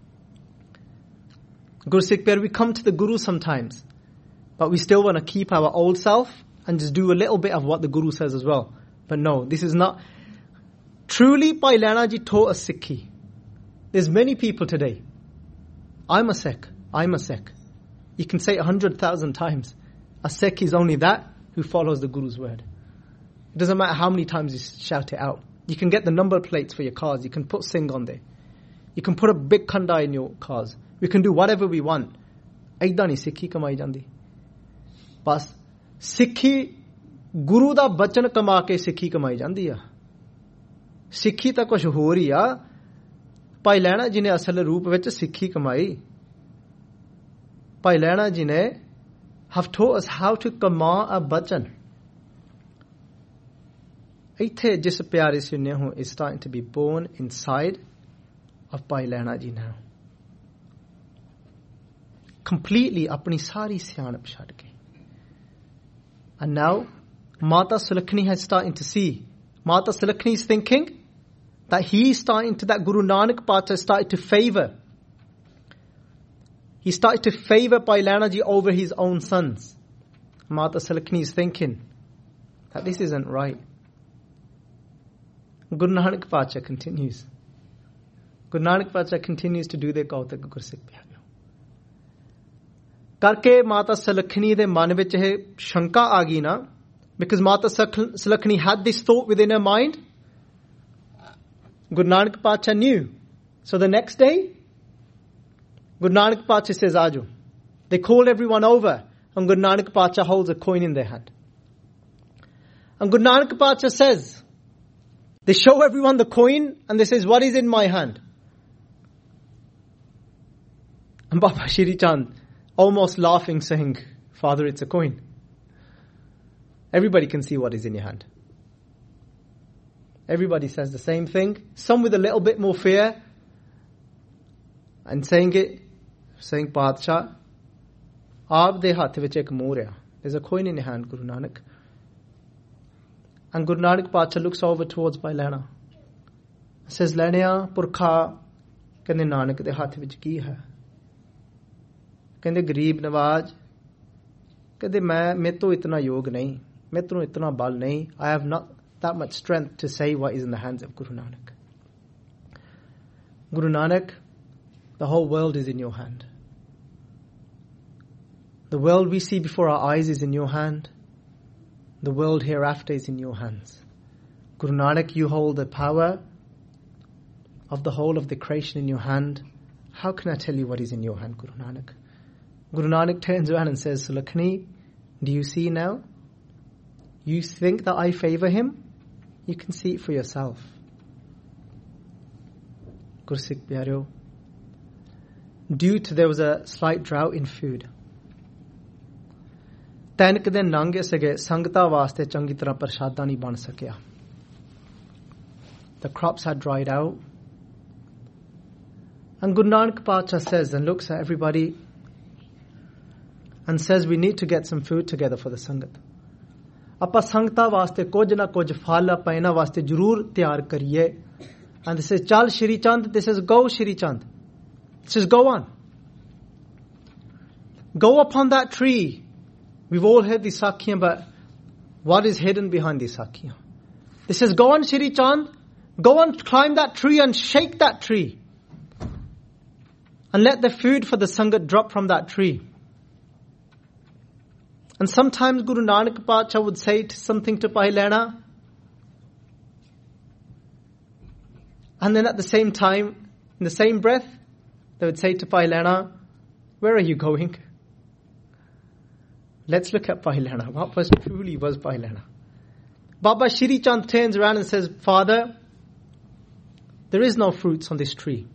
Guru Sikh Pyare, we come to the Guru sometimes, but we still want to keep our old self and just do a little bit of what the Guru says as well. But no, this is not. Truly, Bhai Lehna Ji taught us Sikhi. There's many people today. I'm a Sikh. I'm a Sikh. You can say a hundred thousand times. A Sikh is only that who follows the Guru's word. It doesn't matter how many times you shout it out. You can get the number plates for your cars. You can put Singh on there. You can put a big khanda in your cars. We can do whatever we want. Aida nahi Sikhi kamai jandi. Bas Sikhi Guru da bachan kama ke Sikhi kamai jandi hai. Sikhi ta kuch ho rahi hai. Bhai Lehna Ji ne asal roop vich Sikhi kamai. Bhai Lehna Ji ne have taught us how to kama a bachan. Aithe jis pyare sunne ho is starting to be born inside of Bhai Lehna Ji now. Completely apni sari siyanap chhad ke. And now Mata Sulakhani has starting to see. Mata Sulakhani is thinking that he is starting to, that Guru Nanak Pacha started to favor. He started to favor Bhai Lehna Ji over his own sons. Mata Sulakhani is thinking that this isn't right. Guru Nanak Pacha continues. Guru Nanak Pacha continues to do the Kautak Guru Sikh Pyare. Karke Mata Sulakhani de man vich eh shanka aa gayi na, because Mata Sulakhani had this thought within her mind. Guru Nanak Pacha knew. So the next day, Guru Nanak Pacha says, Aaju. They call everyone over, and Guru Nanak Pacha holds a coin in their hand. And Guru Nanak Pacha says, they show everyone the coin, and they says, what is in my hand? And Baba Shri Chand, almost laughing, saying, Father, it's a coin. Everybody can see what is in your hand. Everybody says the same thing. Some with a little bit more fear. And saying it, saying, Padshah, aap de haath vich ek moor hai. There's a coin in your hand, Guru Nanak. And Guru Nanak Pacha looks over towards Bhai Lehna. Says, Lehna, Purkha, kende Nanak de haath vich ki hai? Kende Gareeb Nawaz, kende main, main to itna yog nahi. Main to itna bal nahi. I have not that much strength to say what is in the hands of Guru Nanak. Guru Nanak, the whole world is in your hand. The world we see before our eyes is in your hand. The world hereafter is in your hands. Guru Nanak, you hold the power of the whole of the creation in your hand. How can I tell you what is in your hand, Guru Nanak? Guru Nanak turns around and says, Sulakhani, do you see now? You think that I favor him? You can see it for yourself. Guru Sikh Pyare, due to there was a slight drought in food. Tainak din nange sage sangta vaste changi tarah prashada nahi ban sakya. The crops had dried out. And Guru Nanak Pacha says and looks at everybody and says, we need to get some food together for the Sangat. Apa Sangta vaste kuj na kuj phal apa ena vaste jarur tiyar kariye. And this says, Chal Shri Chand. This says, go Shri Chand. It says, go on. Go upon that tree. We've all heard the Sakhiyan, but what is hidden behind the Sakhiyan? This says, go on Shri Chand. Go on, climb that tree and shake that tree. And let the food for the Sangat drop from that tree. And sometimes Guru Nanak Pacha would say to something to Bhai Lehna. And then at the same time, in the same breath, they would say to Bhai Lehna, where are you going? Let's look at Bhai Lehna. What was truly was Bhai Lehna? Baba Shri Chand turns around and says, Father, there is no fruits on this tree.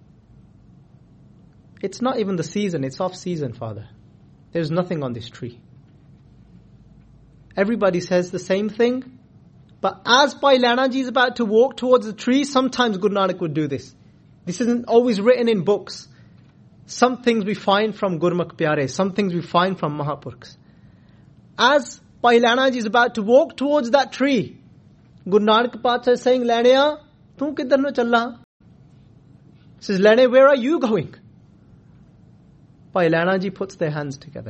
It's not even the season, it's off season, Father. There's nothing on this tree. Everybody says the same thing. But as Bhai Lehna Ji is about to walk towards the tree, sometimes Guru Nanak would do this. This isn't always written in books. some things we find from Gurmukh Pyare, some things we find from Mahapurkhs. As Bhai Lehna ji is about to walk towards that tree, Guru Nanak Pacha is saying, Lehna, tu kidhar nu challa? Says, Lehna, where are you going? Bhai Lehna ji puts their hands together.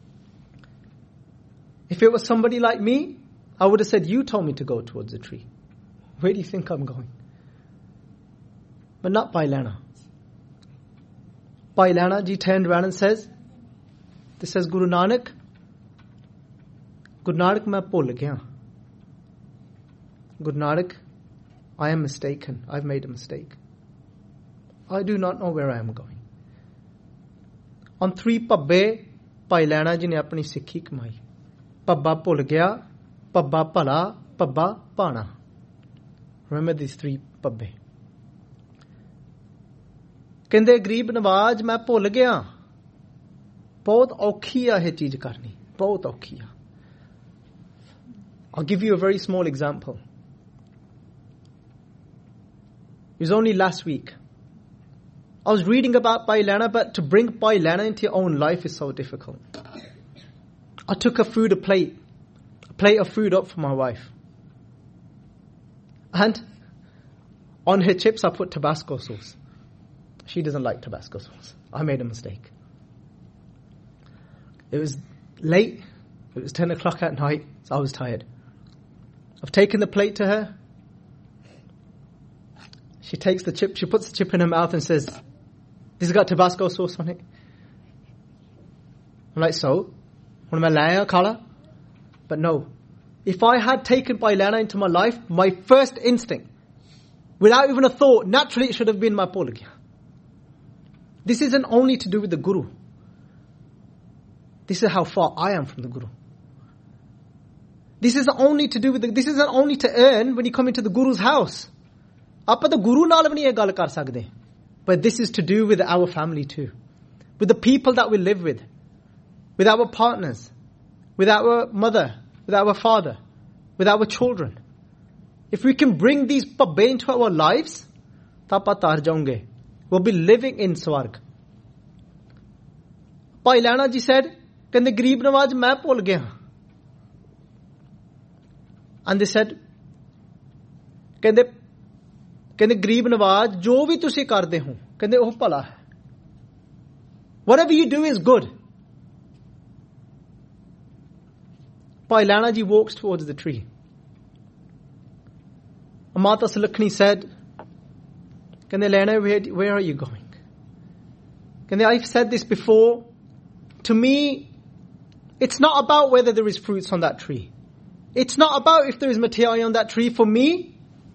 If it was somebody like me, I would have said, you told me to go towards the tree. Where do you think I'm going? But not Bhai Lehna. Bhai Lehna ji turned around and says, this says, Guru Nanak, Guru Nanak, main bhul gaya. Guru Nanak, I am mistaken. I've made a mistake. I do not know where I am going. On three pabbe, Bhai Lehna ji ne apni sikhi kamai. Pabba bhul gaya, pabba pala, pabba pana. Remember these three pabbe. ਕਹਿੰਦੇ ਗਰੀਬ ਨਵਾਜ਼ ਮੈਂ ਭੁੱਲ ਗਿਆ ਬਹੁਤ ਔਖੀ ਆ ਇਹ ਚੀਜ਼ ਕਰਨੀ ਬਹੁਤ ਔਖੀ ਆ I'll give you a very small example. It was only last week. I was reading about Bhai Lehna, but to bring Bhai Lehna into your own life is so difficult. I took a food, a plate, a plate of food up for my wife. And on her chips I put Tabasco sauce. She doesn't like Tabasco sauce. I made a mistake. It was late. It was ten o'clock at night, so I was tired. I've taken the plate to her. She takes the chip, she puts the chip in her mouth and says, this has got Tabasco sauce on it. I'm like, so? What am I laying, Kala? But no. If I had taken Bhai Lehna into my life, my first instinct, without even a thought, naturally it should have been my polagya. This isn't only to do with the Guru. This is how far I am from the Guru. This is only to do with the, this isn't only to earn when you come into the Guru's house. Aapa the Guru naal bhi nahi eh gall kar sakde. But this is to do with our family too. With the people that we live with. With our partners. With our mother. With our father. With our children. If we can bring these pabbe into our lives, tapa tar jaunge. We'll be living in Swarg. Bhai Lehna ji said, Kende Gareeb Nawaz main bhul gaya. And they said, Kende, Kende Gareeb Nawaz, jo bhi tusi karde ho, Kende oh pala hai. Whatever you do is good. Bhai Lehna ji walks towards the tree. Mata Salakni said, Kende Lehna, where, where are you going? Kende, I've said this before. To me, it's not about whether there is fruits on that tree. It's not about if there is material on that tree. For me,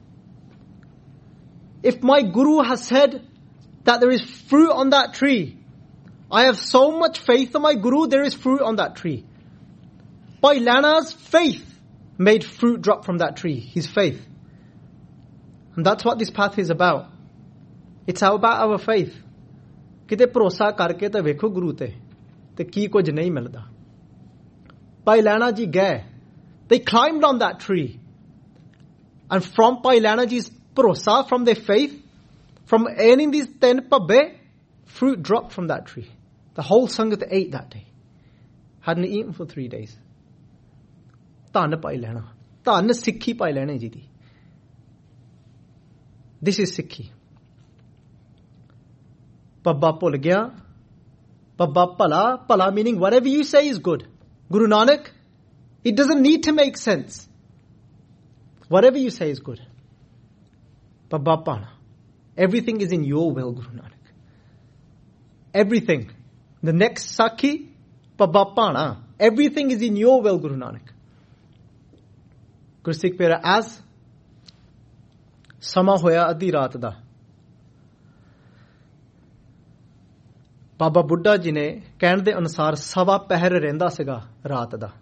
if my Guru has said that there is fruit on that tree, I have so much faith in my Guru, there is fruit on that tree. Bhai Lehna's faith made fruit drop from that tree. His faith. And that's what this path is about. It's about our faith. Kite bharosa karke ta vekho Guru te. Te ki kuch nahi milda. Bhai Lehna ji gaye. They climbed on that tree. And from Bhai Lehna ji's bharosa, from their faith, from earning these ten pabbe, fruit dropped from that tree. The whole Sangat ate that day. Hadn't eaten for three days. Dhan Bhai Lehna. Dhan Sikhi Bhai Lehna ji di. This is Sikhi. Babba bhul gaya. Babba pala. Pala meaning whatever you say is good. Guru Nanak, it doesn't need to make sense. Whatever you say is good. Babba pana. Everything is in your will, Guru Nanak. Everything. The next Sakhi, Babba pana. Everything is in your will, Guru Nanak. Guru Sikh Pera, as Sama hoya adhi raat da. Baba Buddha ji ne ਕਹਿਣ ਦੇ ਅਨੁਸਾਰ ਸਵਾ ਪਹਿਰ ਰਹਿੰਦਾ ਸੀਗਾ ਰਾਤ ਦਾ.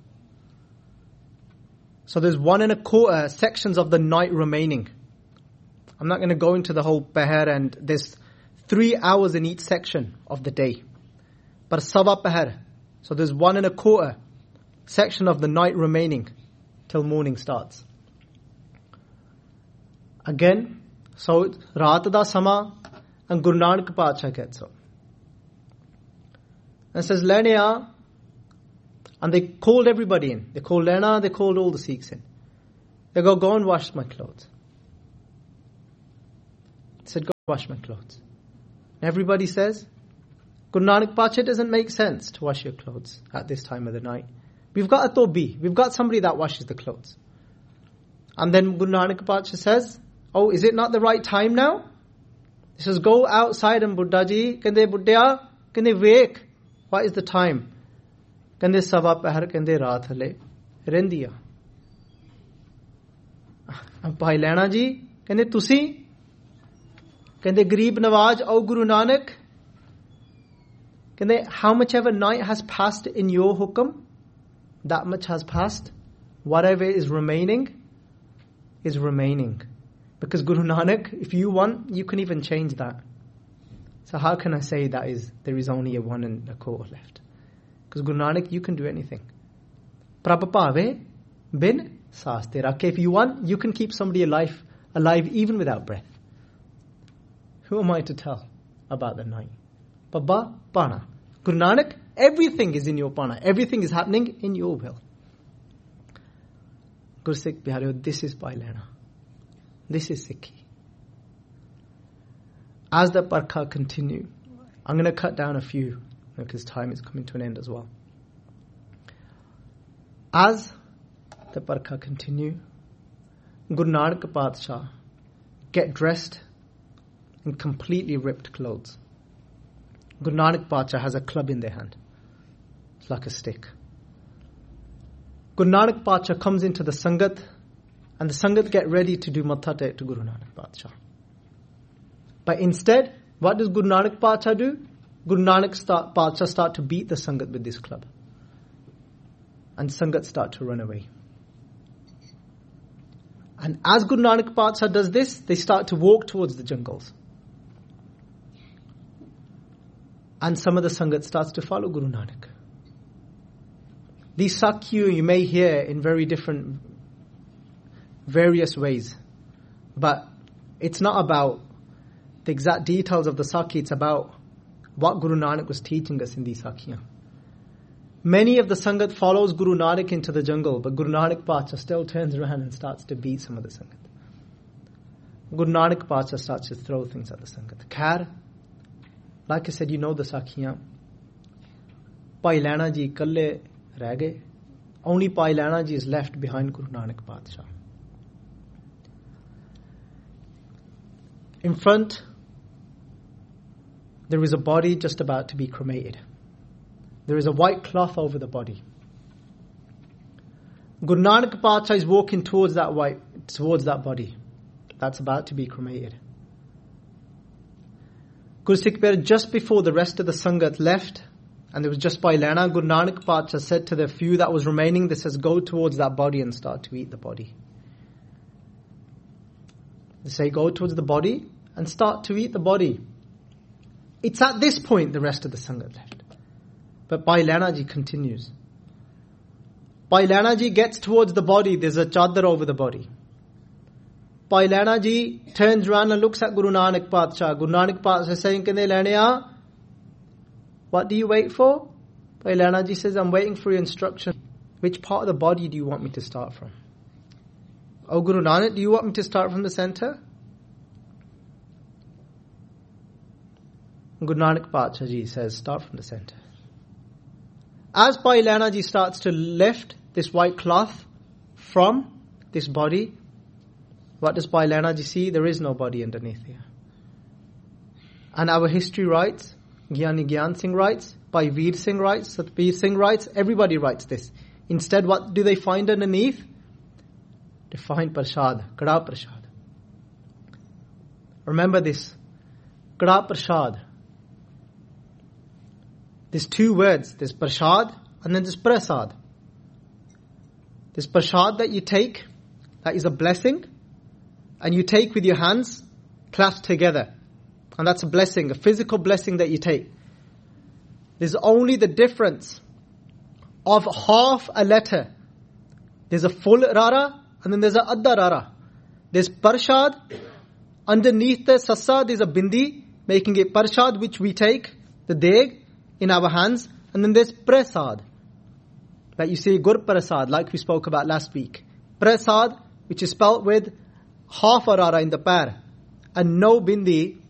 So there's one and a quarter sections of the night remaining. I'm not going to go into the whole peher, and there's three hours in each section of the day. But sava peher. So there's one and a quarter section of the night remaining till morning starts. Again, so raat da sama, and Guru Nanak Pacha gets up. and says, Lene aa. And they called everybody in. They called Lena, they called all the Sikhs in. They go, go and wash my clothes. He said, go wash my clothes. And everybody says, Guru Nanak Pacha, it doesn't make sense to wash your clothes at this time of the night. We've got a tobi. We've got somebody that washes the clothes. And then Guru Nanak Pacha says, oh, is it not the right time now? He says, go outside and Buddha ji, kende buddhya, kende wake. What is the time? Kende sava pahar, kende raat hale, rendiya. And Bhai Lena ji, kende tusi, kende Garib Nawaz, O Guru Nanak, kende how much ever night has passed in your hukam, that much has passed. Whatever is remaining, is remaining. Because Guru Nanak, if you want, you can even change that. So how can I say that is there is only a one and a quarter left? Because Guru Nanak, you can do anything. Prabhapave bin saste rakhe. If you want, you can keep somebody alive, alive even without breath. Who am I to tell about the night? Baba Pana. Guru Nanak, everything is in your Pana. Everything is happening in your will. Guru Sikh Bihari, this is Bhai Lena. This is Sikhi. As the parkha continue, I'm going to cut down a few because time is coming to an end as well. As the parkha continue, Guru Nanak Padshah get dressed in completely ripped clothes. Guru Nanak Padshah has a club in their hand. It's like a stick. Guru Nanak Padshah comes into the Sangat, and the Sangat get ready to do Matha Tek to Guru Nanak Padshah. But instead, what does Guru Nanak Padshah do? Guru Nanak start, Padshah start to beat the Sangat with this club. And Sangat start to run away. And as Guru Nanak Padshah does this, they start to walk towards the jungles. And some of the Sangat starts to follow Guru Nanak. These Sakyu you may hear in very different, various ways. But it's not about the exact details of the Sakhi, it's about what Guru Nanak was teaching us in these Sakhiyan. Many of the Sangat follows Guru Nanak into the jungle, but Guru Nanak Padshah still turns around and starts to beat some of the Sangat. Guru Nanak Padshah starts to throw things at the Sangat. Khair, like I said, you know the Sakhiyan. Bhai Lena ji kalle reh gaye. Only Bhai Lena ji is left behind Guru Nanak Padshah. In front, there is a body just about to be cremated. There is a white cloth over the body. Guru Nanak Padshah is walking towards that white, towards that body that's about to be cremated. Guru Sikh Bihari, just before the rest of the Sangat left, and there was just Bhai Lena, Guru Nanak Padshah said to the few that was remaining, they says, go towards that body and start to eat the body. They say, go towards the body and start to eat the body. It's at this point the rest of the Sangat left. But Bhai Lena ji continues. Bhai Lena ji gets towards the body, there's a chadar over the body. Bhai Lena ji turns around and looks at Guru Nanak Padshah. Guru Nanak Padshah is saying, Kende Lene, what do you wait for? Bhai Lena ji says, I'm waiting for your instruction. Which part of the body do you want me to start from? Oh Guru Nanak, do you want me to start from the center? Guru Nanak Padshah ji says, start from the center. As Bhai Lena ji starts to lift this white cloth from this body, what does Bhai Lena ji see? There is no body underneath here. And our history writes, Gyani Gyan Singh writes, Bhai Veer Singh writes, Satbir Singh writes, everybody writes this. Instead, what do they find underneath? They find Prashad, Kada Prashad. Remember this, Kada Prashad. There's two words, there's Prashad and then there's Prasad. There's Prashad that you take, that is a blessing, and you take with your hands clasped together. And that's a blessing, a physical blessing that you take. There's only the difference of half a letter. There's a full rara and then there's a adda rara. There's Prashad, underneath the sassa there's a bindi, making it Prashad which we take, the deg, in our hands, And then there's Prasad. Like you say Gur Prasad, like we spoke about last week. Prasad, which is spelt with half a rara in the par, and no bindi